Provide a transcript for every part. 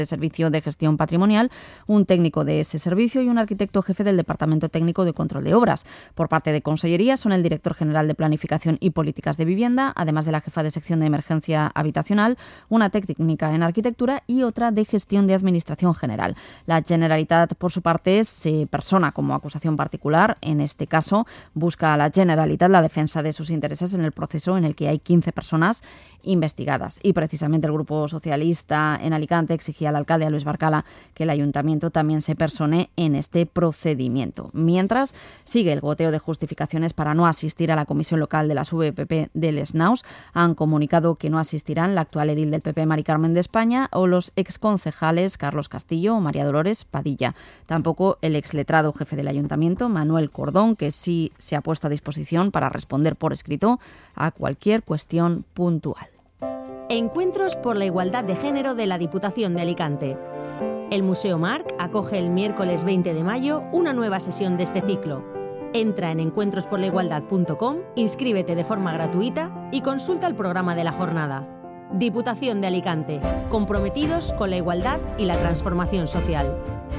de servicio de gestión patrimonial, un técnico de ese servicio y un arquitecto jefe del Departamento Técnico de Control de Obras. Por parte de Consellería son el director general de Planificación y Políticas de Vivienda, además de la jefa de sección de emergencia habitacional, una técnica en arquitectura y otra de gestión de administración general. La Generalitat, por su parte, se persona como acusación particular. En este caso, busca a la Generalitat la defensa de sus intereses en el proceso en el que hay 15 personas investigadas. Y precisamente el Grupo Socialista en Alicante exigía al alcalde, a Luis Barcala, que el ayuntamiento también se persone en este procedimiento. Mientras, sigue el goteo de justificaciones para no asistir a la comisión local de las VPP del Snaus. Han comunicado que no asistirán la actual edil del PP, Mari Carmen de España, o los exconcejales Carlos Castillo o María Dolores Padilla. Tampoco el exletrado jefe del ayuntamiento, Manuel Cordón, que sí se ha puesto a disposición para responder por escrito a cualquier cuestión puntual. Encuentros por la igualdad de género de la Diputación de Alicante. El Museo Marc acoge el miércoles 20 de mayo una nueva sesión de este ciclo. Entra en encuentrosporlaigualdad.com, inscríbete de forma gratuita y consulta el programa de la jornada. Diputación de Alicante, comprometidos con la igualdad y la transformación social.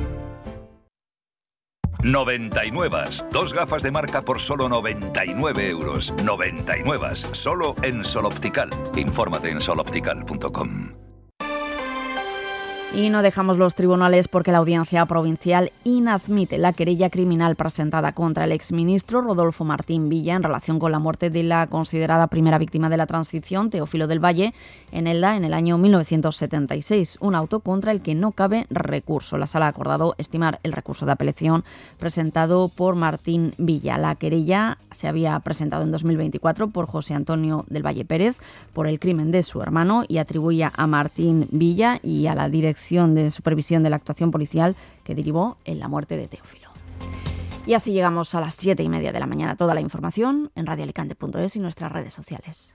99. 2 gafas de marca por solo 99 euros. 99. Solo en Sol Optical. Infórmate en soloptical.com. Y no dejamos los tribunales porque la Audiencia Provincial inadmite la querella criminal presentada contra el exministro Rodolfo Martín Villa en relación con la muerte de la considerada primera víctima de la transición, Teófilo del Valle, en Elda en el año 1976. Un auto contra el que no cabe recurso. La Sala ha acordado estimar el recurso de apelación presentado por Martín Villa. La querella se había presentado en 2024 por José Antonio del Valle Pérez por el crimen de su hermano y atribuía a Martín Villa y a la Dirección de Supervisión de la Actuación Policial que derivó en la muerte de Teófilo. Y así llegamos a las 7:30 de la mañana. Toda la información en radioalicante.es y nuestras redes sociales.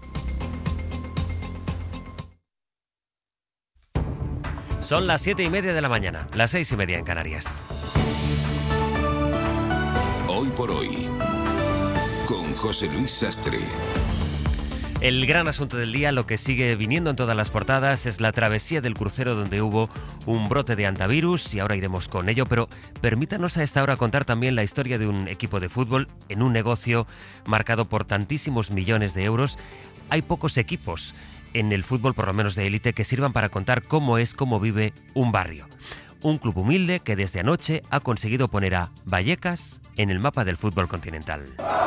Son las 7:30 de la mañana, las 6:30 en Canarias. Hoy por hoy, con José Luis Sastre. El gran asunto del día, lo que sigue viniendo en todas las portadas, es la travesía del crucero donde hubo un brote de hantavirus y ahora iremos con ello, pero permítanos a esta hora contar también la historia de un equipo de fútbol en un negocio marcado por tantísimos millones de euros. Hay pocos equipos en el fútbol, por lo menos de élite, que sirvan para contar cómo vive un barrio. Un club humilde que desde anoche ha conseguido poner a Vallecas en el mapa del fútbol continental.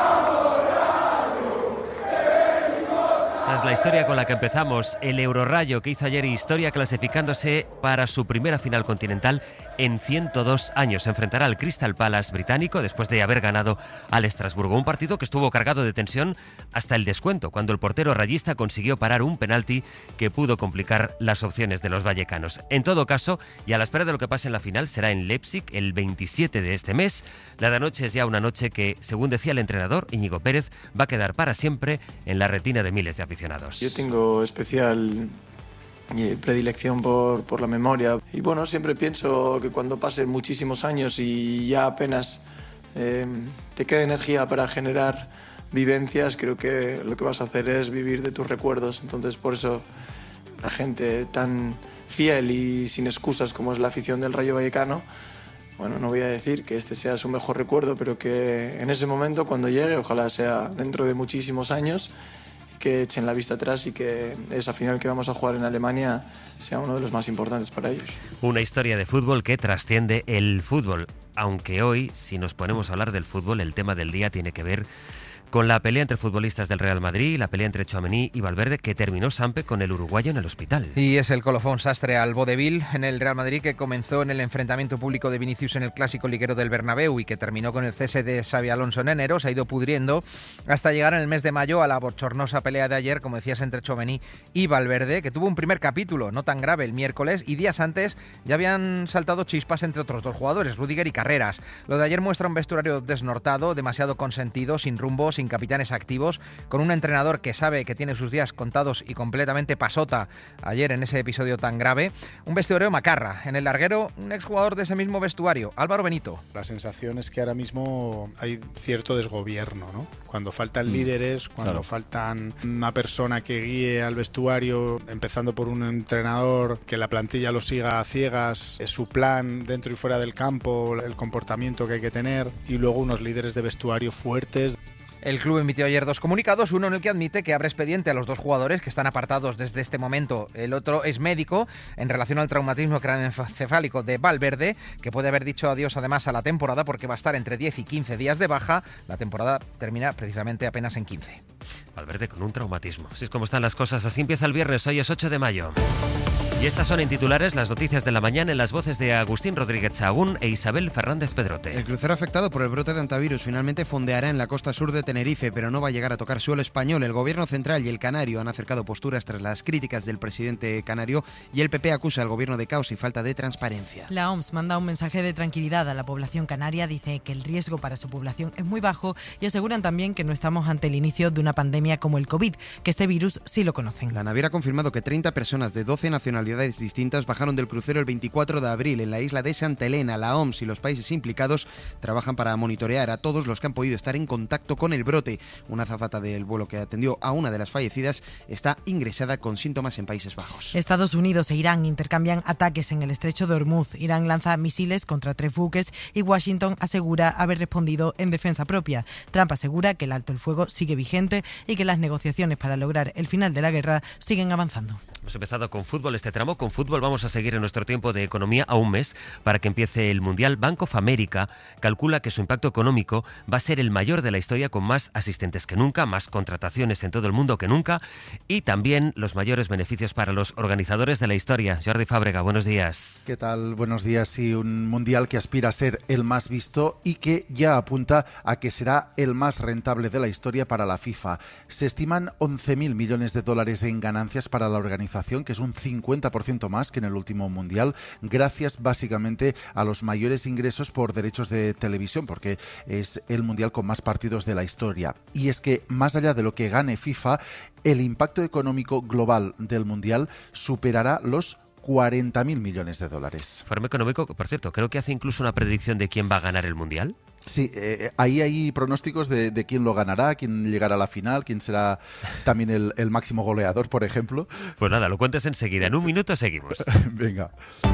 Esta es la historia con la que empezamos. El Eurorayo, que hizo ayer historia clasificándose para su primera final continental en 102 años. Se enfrentará al Crystal Palace británico después de haber ganado al Estrasburgo. Un partido que estuvo cargado de tensión hasta el descuento, cuando el portero rayista consiguió parar un penalti que pudo complicar las opciones de los vallecanos. En todo caso, y a la espera de lo que pase en la final, será en Leipzig el 27 de este mes. La de anoche es ya una noche que, según decía el entrenador Íñigo Pérez, va a quedar para siempre en la retina de miles de aficionados. Yo tengo especial predilección por la memoria y bueno, siempre pienso que cuando pasen muchísimos años y ya apenas te queda energía para generar vivencias, creo que lo que vas a hacer es vivir de tus recuerdos. Entonces por eso la gente tan fiel y sin excusas como es la afición del Rayo Vallecano, bueno, no voy a decir que este sea su mejor recuerdo, pero que en ese momento, cuando llegue, ojalá sea dentro de muchísimos años, que echen la vista atrás y que esa final que vamos a jugar en Alemania sea uno de los más importantes para ellos. Una historia de fútbol que trasciende el fútbol, aunque hoy, si nos ponemos a hablar del fútbol, el tema del día tiene que ver con la pelea entre futbolistas del Real Madrid, la pelea entre Tchouaméni y Valverde, que terminó Sampe con el uruguayo en el hospital. Y es el colofón Sastre al vodevil en el Real Madrid, que comenzó en el enfrentamiento público de Vinicius en el clásico liguero del Bernabéu y que terminó con el cese de Xabi Alonso en enero. Se ha ido pudriendo hasta llegar en el mes de mayo a la bochornosa pelea de ayer, como decías, entre Tchouaméni y Valverde, que tuvo un primer capítulo no tan grave el miércoles, y días antes ya habían saltado chispas entre otros dos jugadores, Rüdiger y Carreras. Lo de ayer muestra un vestuario desnortado, demasiado consentido, sin rumbo, sin sin capitanes activos, con un entrenador que sabe que tiene sus días contados y completamente pasota ayer en ese episodio tan grave. Un vestuario macarra. En el larguero, un exjugador de ese mismo vestuario, Álvaro Benito. La sensación es que ahora mismo hay cierto desgobierno, ¿no? Cuando faltan líderes, cuando faltan una persona que guíe al vestuario, empezando por un entrenador, que la plantilla lo siga a ciegas, su plan dentro y fuera del campo, el comportamiento que hay que tener, y luego unos líderes de vestuario fuertes. El club emitió ayer 2 comunicados, uno en el que admite que abre expediente a los 2 jugadores que están apartados desde este momento. El otro es médico en relación al traumatismo craneoencefálico de Valverde, que puede haber dicho adiós además a la temporada porque va a estar entre 10 y 15 días de baja. La temporada termina precisamente apenas en 15. Valverde con un traumatismo. Así es como están las cosas. Así empieza el viernes. Hoy es 8 de mayo. Y estas son en titulares las noticias de la mañana en las voces de Agustín Rodríguez Sahagún e Isabel Fernández Pedrote. El crucero afectado por el brote de antivirus finalmente fondeará en la costa sur de Tenerife, pero no va a llegar a tocar suelo español. El gobierno central y el canario han acercado posturas tras las críticas del presidente canario y el PP acusa al gobierno de caos y falta de transparencia. La OMS manda un mensaje de tranquilidad a la población canaria, dice que el riesgo para su población es muy bajo y aseguran también que no estamos ante el inicio de una pandemia como el COVID, que este virus sí lo conocen. La naviera ha confirmado que 30 personas de 12 nacionalidades distintas bajaron del crucero el 24 de abril en la isla de Santa Elena. La OMS y los países implicados trabajan para monitorear a todos los que han podido estar en contacto con el brote. Una azafata del vuelo que atendió a una de las fallecidas está ingresada con síntomas en Países Bajos. Estados Unidos e Irán intercambian ataques en el estrecho de Hormuz. Irán lanza misiles contra 3 buques y Washington asegura haber respondido en defensa propia. Trump asegura que el alto el fuego sigue vigente y que las negociaciones para lograr el final de la guerra siguen avanzando. Hemos empezado con fútbol este tramo. Con fútbol vamos a seguir en nuestro tiempo de economía a un mes para que empiece el Mundial. Bank of America calcula que su impacto económico va a ser el mayor de la historia, con más asistentes que nunca, más contrataciones en todo el mundo que nunca y también los mayores beneficios para los organizadores de la historia. Jordi Fábrega, buenos días. ¿Qué tal? Buenos días. Sí, un Mundial que aspira a ser el más visto y que ya apunta a que será el más rentable de la historia para la FIFA. Se estiman 11.000 millones de dólares en ganancias para la organización, que es un 50% más que en el último Mundial, gracias básicamente a los mayores ingresos por derechos de televisión, porque es el Mundial con más partidos de la historia. Y es que, más allá de lo que gane FIFA, el impacto económico global del Mundial superará los 40.000 millones de dólares. Foro Económico, por cierto, creo que hace incluso una predicción de quién va a ganar el Mundial. Sí, ahí hay pronósticos de quién lo ganará, quién llegará a la final, quién será también el máximo goleador, por ejemplo. Pues nada, lo cuentes enseguida. En un minuto seguimos. Venga.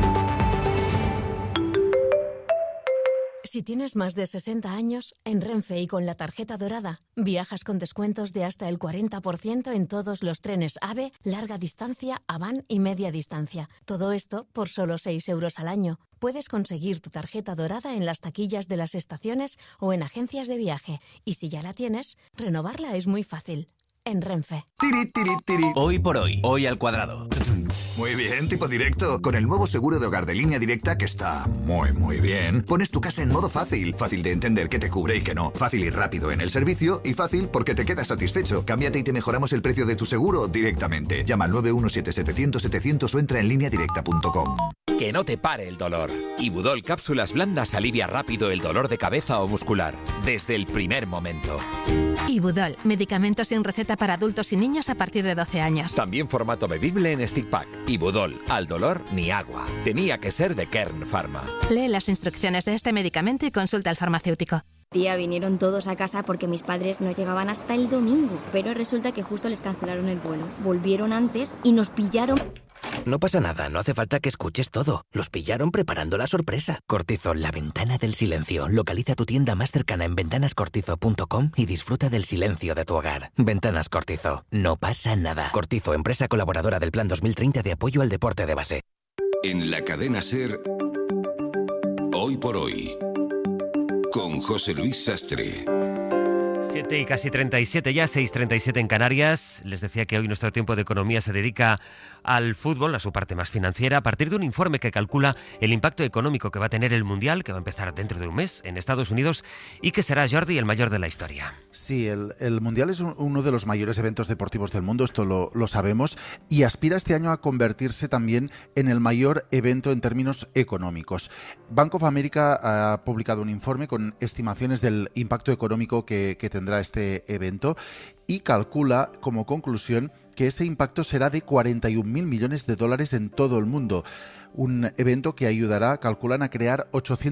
Si tienes más de 60 años, en Renfe y con la tarjeta dorada, viajas con descuentos de hasta el 40% en todos los trenes AVE, larga distancia, Avant y media distancia. Todo esto por solo 6 euros al año. Puedes conseguir tu tarjeta dorada en las taquillas de las estaciones o en agencias de viaje. Y si ya la tienes, renovarla es muy fácil. En Renfe. Hoy por hoy, hoy al cuadrado. Muy bien, tipo directo. Con el nuevo seguro de hogar de Línea Directa, que está muy bien, pones tu casa en modo fácil. Fácil de entender qué te cubre y qué no. Fácil y rápido en el servicio y fácil porque te quedas satisfecho. Cámbiate y te mejoramos el precio de tu seguro directamente. Llama al 917-700-700 o entra en lineadirecta.com. Que no te pare el dolor. Ibudol Cápsulas Blandas alivia rápido el dolor de cabeza o muscular, desde el primer momento. Ibudol, medicamentos sin receta para adultos y niños a partir de 12 años. También formato bebible en stick pack. Ibudol, al dolor ni agua. Tenía que ser de Kern Pharma. Lee las instrucciones de este medicamento y consulta al farmacéutico. Tía, vinieron todos a casa porque mis padres no llegaban hasta el domingo, pero resulta que justo les cancelaron el vuelo. Volvieron antes y nos pillaron... No pasa nada, no hace falta que escuches todo. Los pillaron preparando la sorpresa. Cortizol, la ventana del silencio. Localiza tu tienda más cercana en ventanascortizo.com y disfruta del silencio de tu hogar. Ventanas Cortizo. No pasa nada. Cortizo, empresa colaboradora del Plan 2030 de apoyo al deporte de base. En la cadena SER, Hoy por Hoy, con José Luis Sastre. 7 y casi 37 ya, 6:37 en Canarias. Les decía que hoy nuestro tiempo de economía se dedica al fútbol, a su parte más financiera, a partir de un informe que calcula el impacto económico que va a tener el Mundial, que va a empezar dentro de un mes en Estados Unidos y que será, Jordi, el mayor de la historia. Sí, el Mundial es uno de los mayores eventos deportivos del mundo, esto lo sabemos, y aspira este año a convertirse también en el mayor evento en términos económicos. Bank of America ha publicado un informe con estimaciones del impacto económico que tendrá tendrá este evento y calcula como conclusión que ese impacto será de 41.000 millones de dólares en todo el mundo. Un evento que ayudará, calculan, a crear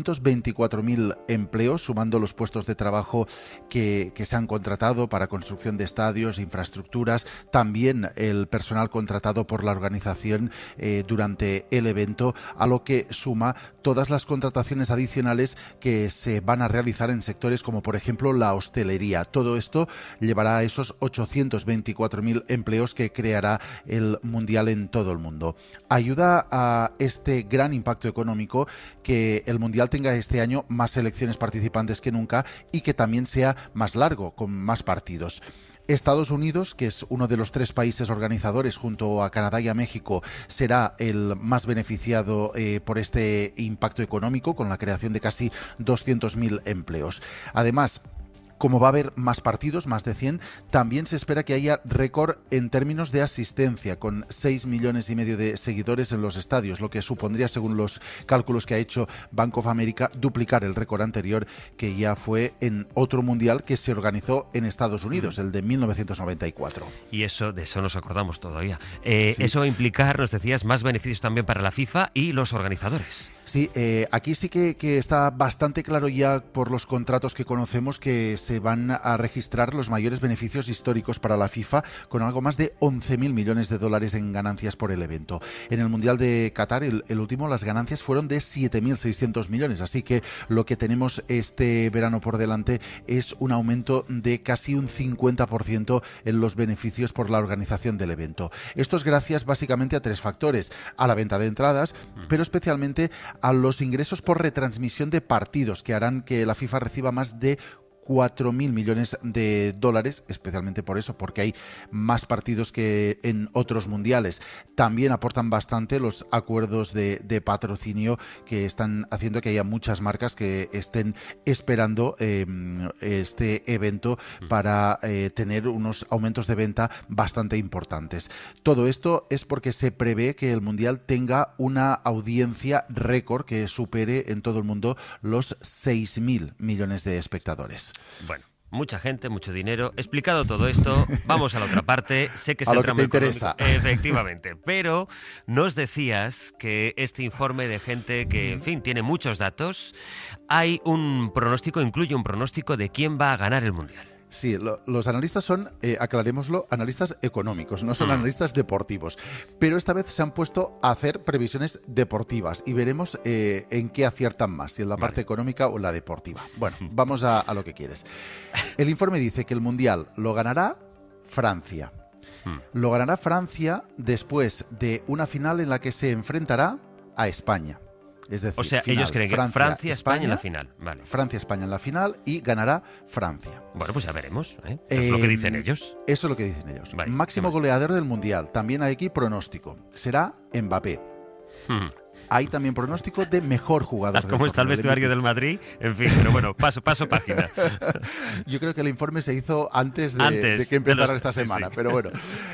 824.000 empleos, sumando los puestos de trabajo que se han contratado para construcción de estadios, infraestructuras, también el personal contratado por la organización durante el evento, a lo que suma todas las contrataciones adicionales que se van a realizar en sectores como, por ejemplo, la hostelería. Todo esto llevará a esos 824.000 empleos que creará el Mundial en todo el mundo. Ayuda a este gran impacto económico que el Mundial tenga este año más selecciones participantes que nunca y que también sea más largo, con más partidos. Estados Unidos, que es uno de los 3 países organizadores junto a Canadá y a México, será el más beneficiado por este impacto económico, con la creación de casi 200.000 empleos. Además, como va a haber más partidos, más de 100, también se espera que haya récord en términos de asistencia, con 6,5 millones de seguidores en los estadios, lo que supondría, según los cálculos que ha hecho Bank of America, duplicar el récord anterior, que ya fue en otro mundial que se organizó en Estados Unidos, el de 1994. Y de eso nos acordamos todavía. Sí. Eso va a implicar, nos decías, más beneficios también para la FIFA y los organizadores. Sí, aquí sí que está bastante claro ya por los contratos que conocemos que se van a registrar los mayores beneficios históricos para la FIFA, con algo más de 11.000 millones de dólares en ganancias por el evento. En el Mundial de Qatar, el último, las ganancias fueron de 7.600 millones, así que lo que tenemos este verano por delante es un aumento de casi un 50% en los beneficios por la organización del evento. Esto es gracias básicamente a 3 factores: a la venta de entradas, pero especialmente a los ingresos por retransmisión de partidos, que harán que la FIFA reciba más de 4.000 millones de dólares, especialmente por eso, porque hay más partidos que en otros mundiales. También aportan bastante los acuerdos de patrocinio, que están haciendo que haya muchas marcas que estén esperando este evento para tener unos aumentos de venta bastante importantes. Todo esto es porque se prevé que el mundial tenga una audiencia récord que supere en todo el mundo los 6.000 millones de espectadores. Bueno, mucha gente, mucho dinero. Explicado todo esto, vamos a la otra parte. Sé que es el tramo interesa. Efectivamente, pero nos decías que este informe de gente que, en fin, tiene muchos datos, hay un pronóstico, incluye un pronóstico de quién va a ganar el Mundial. Sí, los analistas son, aclarémoslo, analistas económicos, no son analistas deportivos. Pero esta vez se han puesto a hacer previsiones deportivas y veremos en qué aciertan más, si en la parte económica o en la deportiva. Bueno, vamos a lo que quieres. El informe dice que el Mundial lo ganará Francia. Lo ganará Francia después de una final en la que se enfrentará a España. Es decir, o sea, final, ellos creen que Francia-España en la final. Vale. Francia-España en la final y ganará Francia. Bueno, pues ya veremos. Eso es lo que dicen ellos. Eso es lo que dicen ellos. Vale, máximo goleador del Mundial. También hay aquí pronóstico. Será Mbappé. Hay también pronóstico de mejor jugador. ¿Cómo está el vestuario del Madrid? En fin, pero bueno, paso página. Yo creo que el informe se hizo antes de que empezara esta semana, sí. Pero bueno.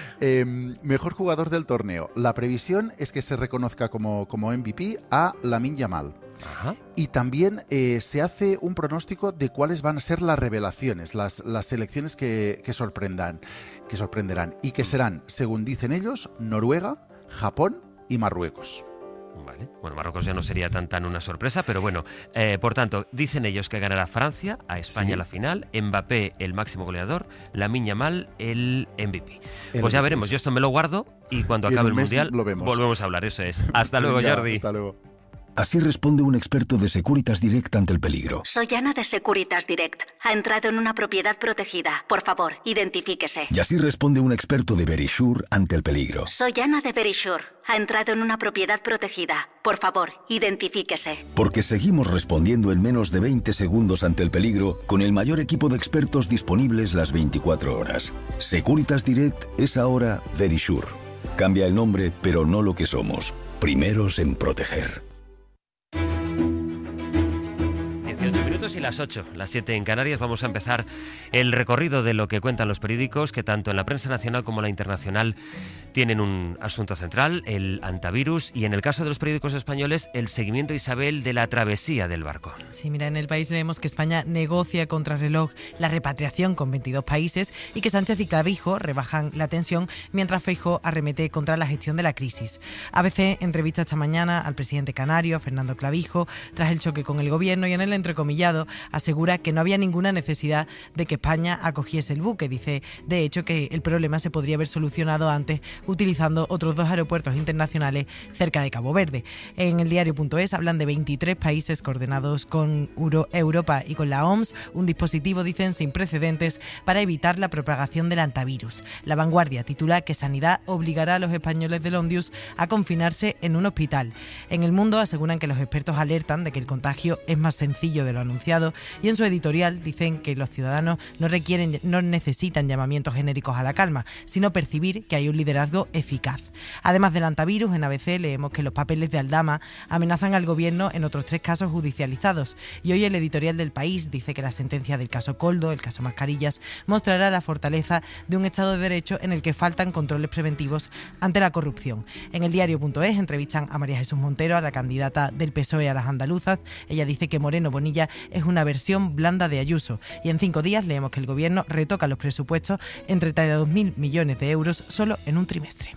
Mejor jugador del torneo. La previsión es que se reconozca como MVP a Lamine Yamal. Ajá. Y también se hace un pronóstico de cuáles van a ser las revelaciones, las selecciones que sorprenderán y que serán, según dicen ellos, Noruega, Japón y Marruecos. Vale. Bueno, Marruecos ya no sería tan una sorpresa, pero bueno, por tanto, dicen ellos que ganará Francia, a España la final, Mbappé el máximo goleador, Lamine Yamal el MVP. Pues ya veremos, yo esto me lo guardo y cuando acabe el Mundial volvemos a hablar, eso es. Hasta luego, Jordi. Hasta luego. Así responde un experto de Securitas Direct ante el peligro. Soy Ana de Securitas Direct. Ha entrado en una propiedad protegida. Por favor, identifíquese. Y así responde un experto de Verisure ante el peligro. Soy Ana de Verisure. Ha entrado en una propiedad protegida. Por favor, identifíquese. Porque seguimos respondiendo en menos de 20 segundos ante el peligro con el mayor equipo de expertos disponibles las 24 horas. Securitas Direct es ahora Verisure. Cambia el nombre, pero no lo que somos. Primeros en proteger. minutos y las 8, las 7 en Canarias. Vamos a empezar el recorrido de lo que cuentan los periódicos, que tanto en la prensa nacional como la internacional tienen un asunto central, el antivirus, y en el caso de los periódicos españoles, el seguimiento, Isabel, de la travesía del barco. Sí, mira, en El País leemos que España negocia contra reloj la repatriación con 22 países y que Sánchez y Clavijo rebajan la tensión mientras Feijóo arremete contra la gestión de la crisis. ABC entrevista esta mañana al presidente canario, Fernando Clavijo, tras el choque con el gobierno, y en el entrecomillado asegura que no había ninguna necesidad de que España acogiese el buque. Dice, de hecho, que el problema se podría haber solucionado antes utilizando otros 2 aeropuertos internacionales cerca de Cabo Verde. En el diario.es hablan de 23 países coordinados con Europa y con la OMS, un dispositivo, dicen, sin precedentes para evitar la propagación del antivirus. La Vanguardia titula que Sanidad obligará a los españoles del Ondius a confinarse en un hospital. En El Mundo aseguran que los expertos alertan de que el contagio es más sencillo de lo anunciado, y en su editorial dicen que los ciudadanos no necesitan llamamientos genéricos a la calma, sino percibir que hay un liderazgo eficaz. Además del antivirus, en ABC leemos que los papeles de Aldama amenazan al gobierno en otros 3 casos judicializados, y hoy el editorial del País dice que la sentencia del caso Koldo, el caso Mascarillas, mostrará la fortaleza de un Estado de Derecho en el que faltan controles preventivos ante la corrupción. En el diario.es entrevistan a María Jesús Montero, a la candidata del PSOE a las andaluzas. Ella dice que Moreno Bonilla es una versión blanda de Ayuso, y en 5 días leemos que el gobierno retoca los presupuestos en 32.000 millones de euros solo en un trimestre.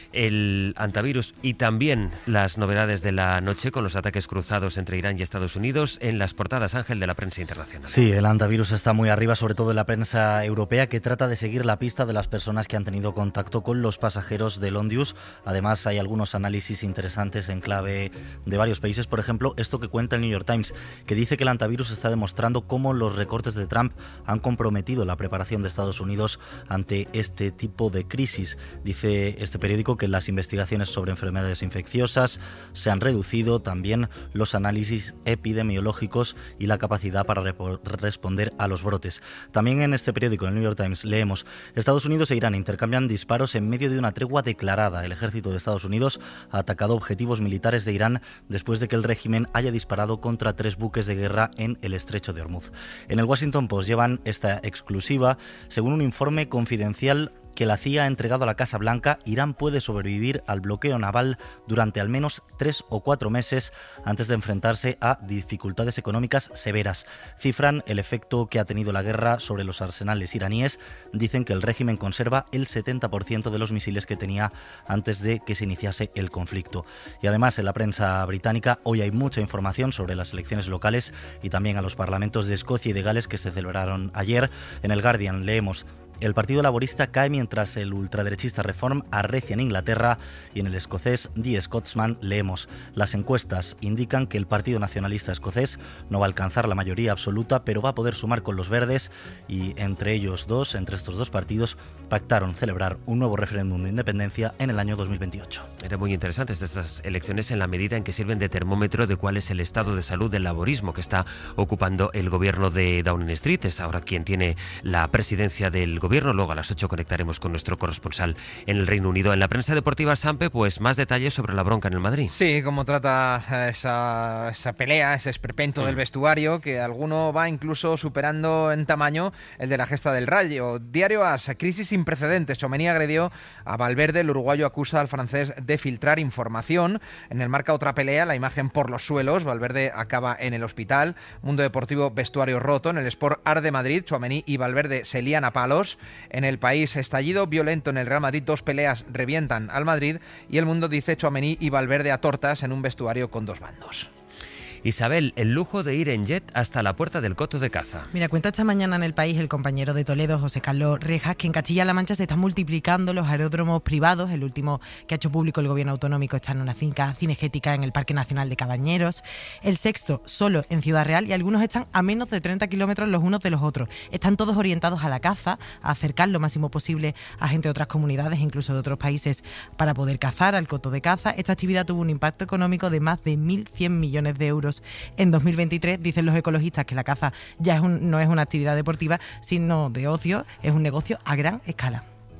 El antivirus y también las novedades de la noche con los ataques cruzados entre Irán y Estados Unidos en las portadas, Ángel, de la prensa internacional. Sí, el antivirus está muy arriba, sobre todo en la prensa europea, que trata de seguir la pista de las personas que han tenido contacto con los pasajeros del Ondius. Además, hay algunos análisis interesantes en clave de varios países. Por ejemplo, esto que cuenta el New York Times, que dice que el antivirus está demostrando cómo los recortes de Trump han comprometido la preparación de Estados Unidos ante este tipo de crisis. Dice este periódico que las investigaciones sobre enfermedades infecciosas se han reducido, también los análisis epidemiológicos y la capacidad para responder a los brotes. También en este periódico, en el New York Times, leemos: Estados Unidos e Irán intercambian disparos en medio de una tregua declarada. El ejército de Estados Unidos ha atacado objetivos militares de Irán después de que el régimen haya disparado contra 3 buques de guerra en el estrecho de Hormuz. En el Washington Post llevan esta exclusiva. Según un informe confidencial que la CIA ha entregado a la Casa Blanca, Irán puede sobrevivir al bloqueo naval durante al menos 3 o 4 meses antes de enfrentarse a dificultades económicas severas. Cifran el efecto que ha tenido la guerra sobre los arsenales iraníes. Dicen que el régimen conserva el 70% de los misiles que tenía antes de que se iniciase el conflicto. Y además, en la prensa británica hoy hay mucha información sobre las elecciones locales y también a los parlamentos de Escocia y de Gales que se celebraron ayer. En el Guardian leemos: el Partido Laborista cae mientras el ultraderechista Reform arrecia en Inglaterra, y en el escocés The Scotsman leemos: las encuestas indican que el Partido Nacionalista Escocés no va a alcanzar la mayoría absoluta, pero va a poder sumar con los verdes, y entre estos dos partidos pactaron celebrar un nuevo referéndum de independencia en el año 2028. Eran muy interesantes estas elecciones en la medida en que sirven de termómetro de cuál es el estado de salud del laborismo que está ocupando el gobierno de Downing Street. Es ahora quien tiene la presidencia del gobierno. Luego a las 8 conectaremos con nuestro corresponsal en el Reino Unido. En la prensa deportiva, Sampe, pues más detalles sobre la bronca en el Madrid. Sí, cómo trata esa pelea, ese esperpento del vestuario, que alguno va incluso superando en tamaño el de la gesta del Rayo. Diario AS, crisis sin precedentes. Tchouaméni agredió a Valverde. El uruguayo acusa al francés de filtrar información. En el Marca, otra pelea, la imagen por los suelos. Valverde acaba en el hospital. Mundo Deportivo, vestuario roto. En el Sport, Arde Madrid. Tchouaméni y Valverde se lían a palos. En el País, estallido violento en el Real Madrid. 2 peleas revientan al Madrid. Y El Mundo dice: Tchouaméni y Valverde a tortas en un vestuario con 2 bandos. Isabel, el lujo de ir en jet hasta la Puerta del Coto de Caza. Mira, cuenta esta mañana en El País el compañero de Toledo, José Carlos Rejas, que en Castilla-La Mancha se están multiplicando los aeródromos privados. El último que ha hecho público el gobierno autonómico está en una finca cinegética en el Parque Nacional de Cabañeros. El sexto solo en Ciudad Real, y algunos están a menos de 30 kilómetros los unos de los otros. Están todos orientados a la caza, a acercar lo máximo posible a gente de otras comunidades, incluso de otros países, para poder cazar al coto de caza. Esta actividad tuvo un impacto económico de más de 1.100 millones de euros en 2023. Dicen los ecologistas que la caza ya no es una actividad deportiva, sino de ocio, es un negocio a gran escala.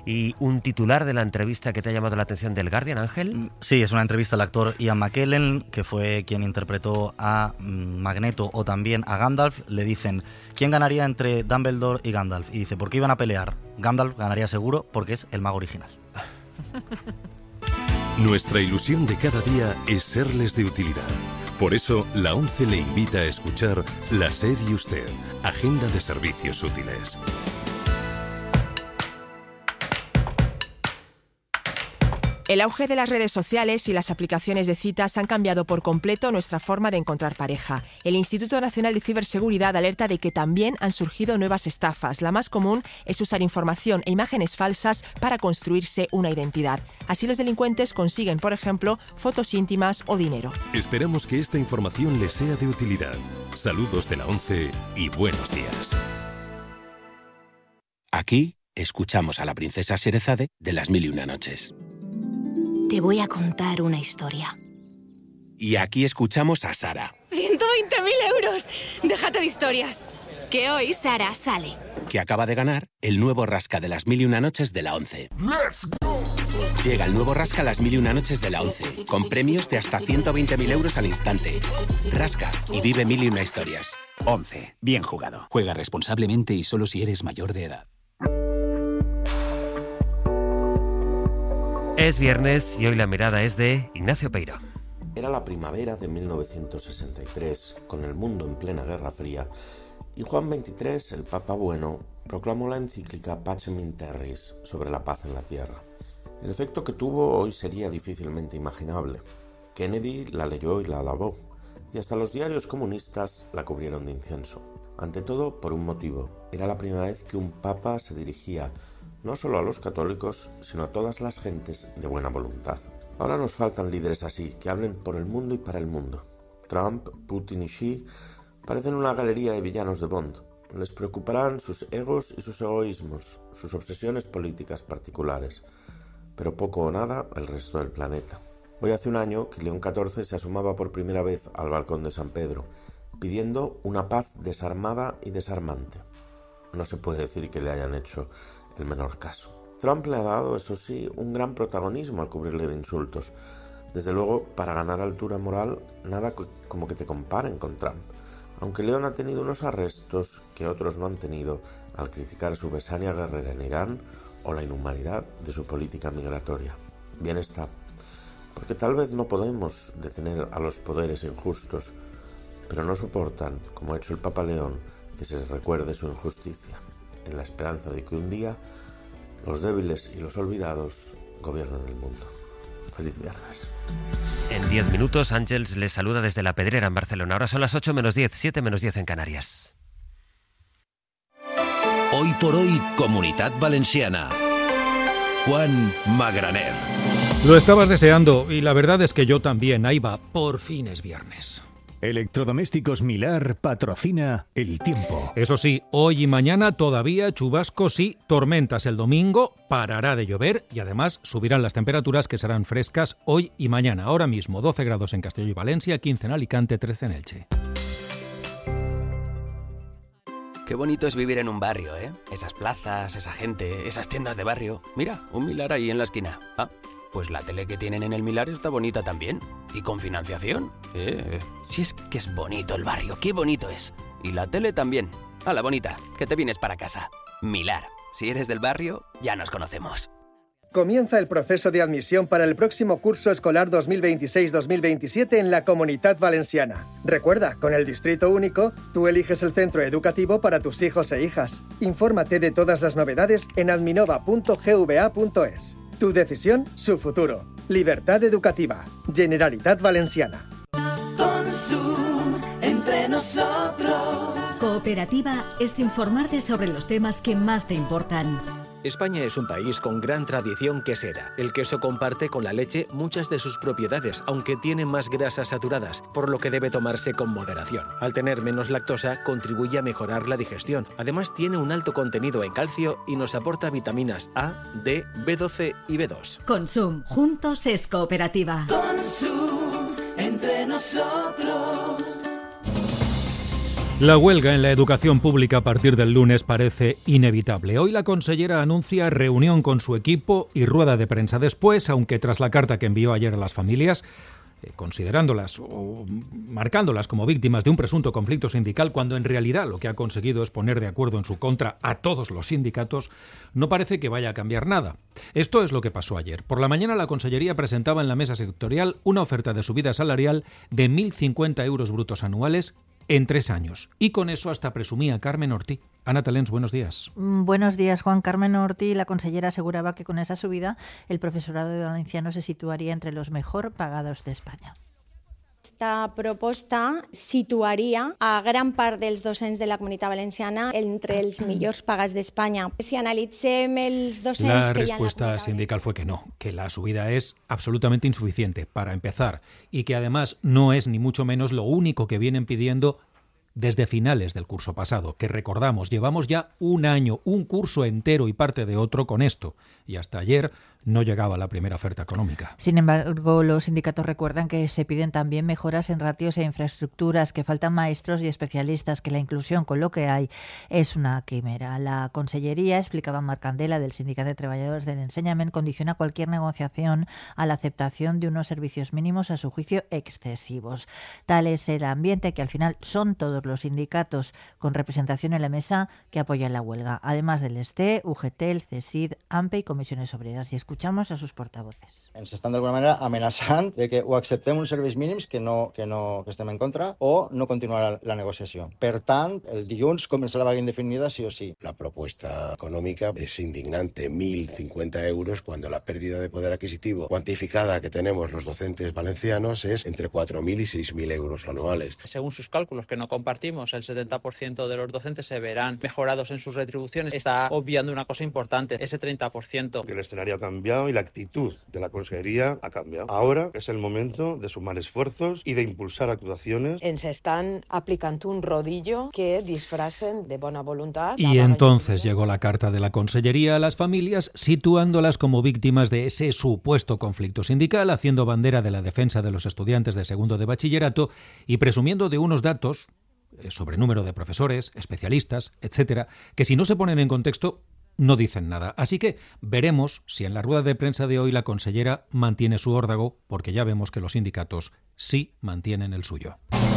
Y un titular de la entrevista que te ha llamado la atención del Guardian, Ángel. Sí, es una entrevista al actor Ian McKellen, que fue quien interpretó a Magneto o también a Gandalf. Le dicen, ¿quién ganaría entre Dumbledore y Gandalf? Y dice, ¿por qué iban a pelear? Gandalf ganaría seguro porque es el mago original. Nuestra ilusión de cada día es serles de utilidad. Por eso, la ONCE le invita a escuchar La SER y Usted, Agenda de Servicios Útiles. El auge de las redes sociales y las aplicaciones de citas han cambiado por completo nuestra forma de encontrar pareja. El Instituto Nacional de Ciberseguridad alerta de que también han surgido nuevas estafas. La más común es usar información e imágenes falsas para construirse una identidad. Así los delincuentes consiguen, por ejemplo, fotos íntimas o dinero. Esperamos que esta información les sea de utilidad. Saludos de la ONCE y buenos días. Aquí escuchamos a la princesa Sherezade de Las Mil y Una Noches. Te voy a contar una historia. Y aquí escuchamos a Sara, 120.000 euros. Déjate de historias. Que hoy Sara sale. que acaba de ganar el nuevo Rasca de Las Mil y Una Noches de la ONCE. Llega el nuevo Rasca Las Mil y Una Noches de la ONCE, con premios de hasta 120.000 euros al instante. Rasca y vive mil y una historias. ONCE. Bien jugado. Juega responsablemente y solo si eres mayor de edad. Es viernes y hoy la mirada es de Ignacio Peiro. Era la primavera de 1963, con el mundo en plena Guerra Fría, y Juan XXIII, el Papa Bueno, proclamó la encíclica Pacem in Terris sobre la paz en la tierra. El efecto que tuvo hoy sería difícilmente imaginable. Kennedy la leyó y la alabó, y hasta los diarios comunistas la cubrieron de incienso. Ante todo, por un motivo: era la primera vez que un papa se dirigía no solo a los católicos, sino a todas las gentes de buena voluntad. Ahora nos faltan líderes así, que hablen por el mundo y para el mundo. Trump, Putin y Xi parecen una galería de villanos de Bond. Les preocuparán sus egos y sus egoísmos, sus obsesiones políticas particulares, pero poco o nada el resto del planeta. Hoy hace un año que León XIV se asomaba por primera vez al balcón de San Pedro, pidiendo una paz desarmada y desarmante. No se puede decir que le hayan hecho el menor caso. Trump le ha dado, eso sí, un gran protagonismo al cubrirle de insultos. Desde luego, para ganar altura moral, nada como que te comparen con Trump. Aunque León ha tenido unos arrestos que otros no han tenido al criticar su besaña guerrera en Irán o la inhumanidad de su política migratoria. Bien está, porque tal vez no podemos detener a los poderes injustos, pero no soportan, como ha hecho el Papa León, que se les recuerde su injusticia, en la esperanza de que un día los débiles y los olvidados gobiernen el mundo. Feliz viernes. En 10 minutos, Ángels les saluda desde La Pedrera, en Barcelona. Ahora son las 8 menos 10, 7 menos 10 en Canarias. Hoy por hoy, Comunitat Valenciana. Juan Magraner. Lo estabas deseando y la verdad es que yo también. Ahí va, por fin es viernes. Electrodomésticos Milar patrocina el tiempo. Eso sí, hoy y mañana todavía chubascos y tormentas. El domingo parará de llover y además subirán las temperaturas, que serán frescas hoy y mañana. Ahora mismo 12 grados en Castelló y Valencia, 15 en Alicante, 13 en Elche. Qué bonito es vivir en un barrio, ¿eh? Esas plazas, esa gente, esas tiendas de barrio. Mira, un Milar ahí en la esquina. Ah, pues la tele que tienen en el Milar está bonita también. Y con financiación. Si es que es bonito el barrio, qué bonito es. Y la tele también. ¡Hala, bonita! Que te vienes para casa. Milar. Si eres del barrio, ya nos conocemos. Comienza el proceso de admisión para el próximo curso escolar 2026-2027 en la Comunitat Valenciana. Recuerda, con el Distrito Único, tú eliges el centro educativo para tus hijos e hijas. Infórmate de todas las novedades en adminova.gva.es. Tu decisión, su futuro. Libertad educativa. Generalitat Valenciana. Entre nosotros. Cooperativa es informarte sobre los temas que más te importan. España es un país con gran tradición quesera. El queso comparte con la leche muchas de sus propiedades, aunque tiene más grasas saturadas, por lo que debe tomarse con moderación. Al tener menos lactosa, contribuye a mejorar la digestión. Además, tiene un alto contenido en calcio y nos aporta vitaminas A, D, B12 y B2. Consum. Juntos es cooperativa. Consum. Entre nosotros. La huelga en la educación pública a partir del lunes parece inevitable. Hoy la consellera anuncia reunión con su equipo y rueda de prensa después, aunque tras la carta que envió ayer a las familias, considerándolas o marcándolas como víctimas de un presunto conflicto sindical, cuando en realidad lo que ha conseguido es poner de acuerdo en su contra a todos los sindicatos, no parece que vaya a cambiar nada. Esto es lo que pasó ayer. Por la mañana la Consellería presentaba en la mesa sectorial una oferta de subida salarial de 1.050 euros brutos anuales en 3 años. Y con eso hasta presumía Carmen Ortí. Ana Talens, buenos días. Buenos días, Juan. Carmen Ortí, la consellera, aseguraba que con esa subida el profesorado de valenciano se situaría entre los mejor pagados de España. Esta proposta situaria a gran part dels docents de la Comunitat Valenciana entre els millors pagats d'Espanya. Si analitzem els docents La que hi ha en la respuesta sindical fue que no, que la subida es absolutamente insuficiente para empezar y que además no es ni mucho menos lo único que vienen pidiendo desde finales del curso pasado, que recordamos, llevamos ya un año, un curso entero y parte de otro con esto, y hasta ayer no llegaba la primera oferta económica. Sin embargo, los sindicatos recuerdan que se piden también mejoras en ratios e infraestructuras, que faltan maestros y especialistas, que la inclusión con lo que hay es una quimera. La Consellería, explicaba Marc Candela, del Sindicat de Treballadors del Ensenyament, condiciona cualquier negociación a la aceptación de unos servicios mínimos a su juicio excesivos. Tal es el ambiente que al final son todos los sindicatos con representación en la mesa que apoyan la huelga, además del STE, UGT, el CESID, AMPE y Comisiones Obreras. Y escuchamos a sus portavoces. Ens estan d'alguna manera amenaçant de que o acceptem uns serveis mínims que estem en contra o no continuarà la negociació. Per tant, el dilluns comença la vaga indefinida sí o sí. La propuesta económica es indignante, 1.050 euros, cuando la pérdida de poder adquisitivo cuantificada que tenemos los docentes valencianos es entre 4.000 y 6.000 euros anuales. Según sus cálculos, que no compartimos, el 70% de los docentes se verán mejorados en sus retribuciones. Está obviando una cosa importante, ese 30%. El escenario ha cambiado y la actitud de la Consejería ha cambiado. Ahora es el momento de sumar esfuerzos y de impulsar actuaciones. Ens estan aplicant un rodillo que disfracen de bona voluntat. Y entonces llegó la carta de la Consellería a las familias, situándolas como víctimas de ese supuesto conflicto sindical, haciendo bandera de la defensa de los estudiantes de segundo de bachillerato y presumiendo de unos datos sobre número de profesores, especialistas, etcétera, que si no se ponen en contexto no dicen nada. Así que veremos si en la rueda de prensa de hoy la consellera mantiene su órdago, porque ya vemos que los sindicatos sí mantienen el suyo.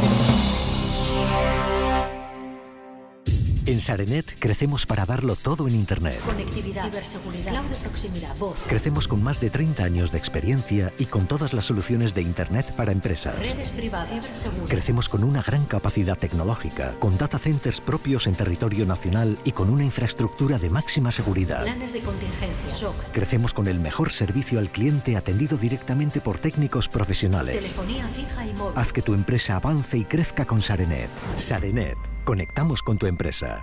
En Sarenet crecemos para darlo todo en Internet. Conectividad, ciberseguridad, cloud de proximidad, voz. Crecemos con más de 30 años de experiencia y con todas las soluciones de Internet para empresas. Redes privadas, ciberseguro. Crecemos con una gran capacidad tecnológica, con data centers propios en territorio nacional y con una infraestructura de máxima seguridad. Planes de contingencia, SOC. Crecemos con el mejor servicio al cliente atendido directamente por técnicos profesionales. Telefonía fija y móvil. Haz que tu empresa avance y crezca con Sarenet. Sarenet. Conectamos con tu empresa.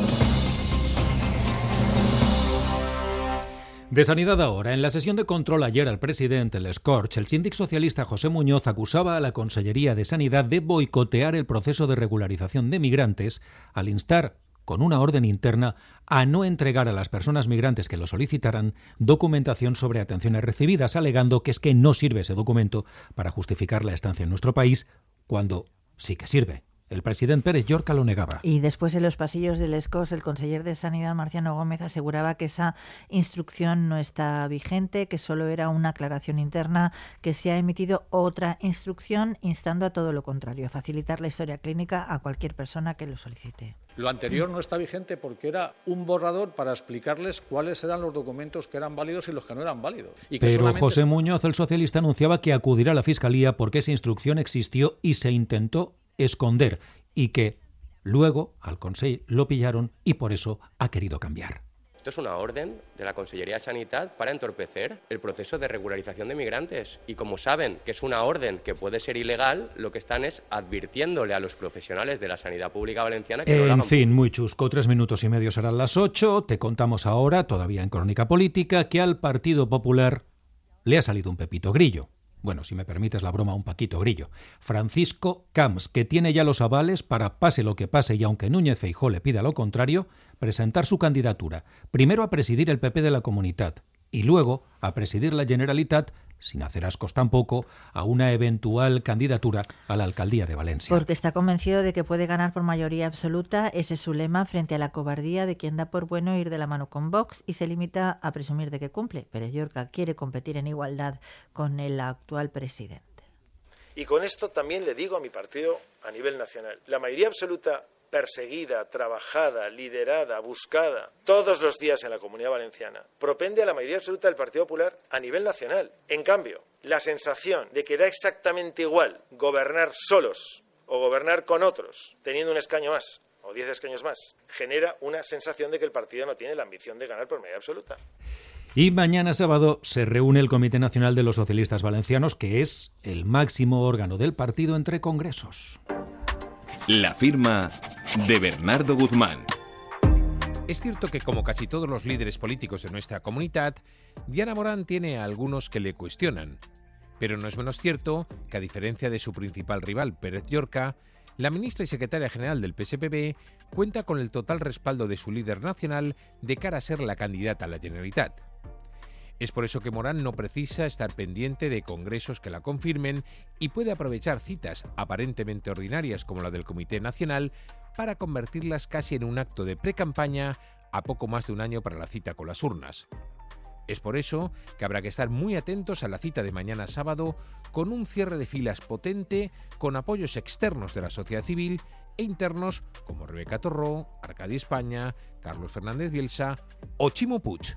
De Sanidad ahora. En la sesión de control ayer al presidente, el Scorch, el síndic socialista José Muñoz acusaba a la Consellería de Sanidad de boicotear el proceso de regularización de migrantes al instar, con una orden interna, a no entregar a las personas migrantes que lo solicitaran documentación sobre atenciones recibidas, alegando que es que no sirve ese documento para justificar la estancia en nuestro país, cuando sí que sirve. El presidente Pérez Llorca lo negaba. Y después en los pasillos del ESCOS, el conseller de Sanidad, Marciano Gómez, aseguraba que esa instrucción no está vigente, que solo era una aclaración interna, que se ha emitido otra instrucción instando a todo lo contrario, a facilitar la historia clínica a cualquier persona que lo solicite. Lo anterior no está vigente porque era un borrador para explicarles cuáles eran los documentos que eran válidos y los que no eran válidos. Y que pero José Muñoz, el socialista, anunciaba que acudirá a la Fiscalía porque esa instrucción existió y se intentó esconder y que luego al Consell lo pillaron y por eso ha querido cambiar. Esto es una orden de la Consellería de Sanidad para entorpecer el proceso de regularización de migrantes. Y como saben que es una orden que puede ser ilegal, lo que están es advirtiéndole a los profesionales de la sanidad pública valenciana que no lo hagan. En fin, muy chusco. 3 minutos y medio serán las 8. Te contamos ahora, todavía en Crónica Política, que al Partido Popular le ha salido un pepito grillo. Bueno, si me permites la broma, un paquito grillo. Francisco Camps, que tiene ya los avales para, pase lo que pase y aunque Núñez Feijóo le pida lo contrario, presentar su candidatura, primero a presidir el PP de la Comunitat y luego a presidir la Generalitat sin hacer ascos tampoco, a una eventual candidatura a la alcaldía de Valencia. Porque está convencido de que puede ganar por mayoría absoluta. Ese es su lema frente a la cobardía de quien da por bueno ir de la mano con Vox y se limita a presumir de que cumple. Pérez Llorca quiere competir en igualdad con el actual presidente. Y con esto también le digo a mi partido a nivel nacional, la mayoría absoluta perseguida, trabajada, liderada, buscada todos los días en la Comunidad Valenciana, propende a la mayoría absoluta del Partido Popular a nivel nacional. En cambio, la sensación de que da exactamente igual gobernar solos o gobernar con otros, teniendo un escaño más o 10 escaños más, genera una sensación de que el partido no tiene la ambición de ganar por mayoría absoluta. Y mañana sábado se reúne el Comité Nacional de los Socialistas Valencianos, que es el máximo órgano del partido entre congresos. La firma de Bernardo Guzmán. Es cierto que, como casi todos los líderes políticos de nuestra comunidad, Diana Morán tiene a algunos que le cuestionan. Pero no es menos cierto que, a diferencia de su principal rival, Pérez Llorca, la ministra y secretaria general del PSPB cuenta con el total respaldo de su líder nacional de cara a ser la candidata a la Generalitat. Es por eso que Morán no precisa estar pendiente de congresos que la confirmen y puede aprovechar citas aparentemente ordinarias como la del Comité Nacional para convertirlas casi en un acto de precampaña a poco más de un año para la cita con las urnas. Es por eso que habrá que estar muy atentos a la cita de mañana sábado con un cierre de filas potente con apoyos externos de la sociedad civil e internos como Rebeca Torró, Arcadi España, Carlos Fernández Bielsa o Chimo Puig.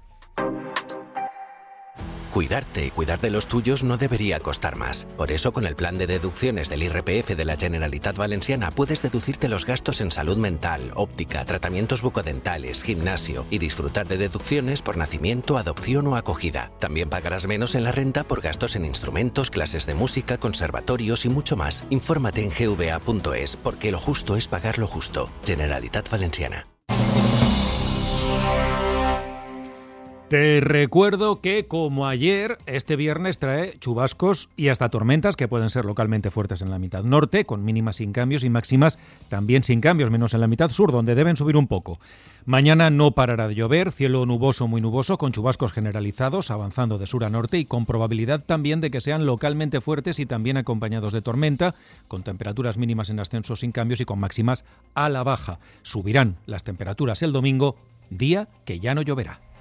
Cuidarte y cuidar de los tuyos no debería costar más. Por eso, con el plan de deducciones del IRPF de la Generalitat Valenciana puedes deducirte los gastos en salud mental, óptica, tratamientos bucodentales, gimnasio y disfrutar de deducciones por nacimiento, adopción o acogida. También pagarás menos en la renta por gastos en instrumentos, clases de música, conservatorios y mucho más. Infórmate en gva.es, porque lo justo es pagar lo justo. Generalitat Valenciana. Te recuerdo que, como ayer, este viernes trae chubascos y hasta tormentas que pueden ser localmente fuertes en la mitad norte, con mínimas sin cambios y máximas también sin cambios, menos en la mitad sur, donde deben subir un poco. Mañana no parará de llover, cielo nuboso, muy nuboso, con chubascos generalizados, avanzando de sur a norte y con probabilidad también de que sean localmente fuertes y también acompañados de tormenta, con temperaturas mínimas en ascenso sin cambios y con máximas a la baja. Subirán las temperaturas el domingo, día que ya no lloverá.